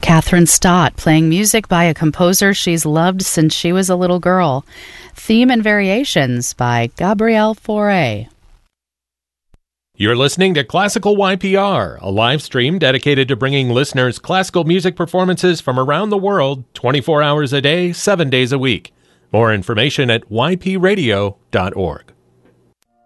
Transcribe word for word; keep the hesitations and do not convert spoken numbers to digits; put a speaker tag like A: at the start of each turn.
A: Catherine Stott playing music by a composer she's loved since she was a little girl. Theme and Variations by Gabrielle Fauré.
B: You're listening to Classical Y P R, a live stream dedicated to bringing listeners classical music performances from around the world twenty-four hours a day, seven days a week. More information at y p radio dot org.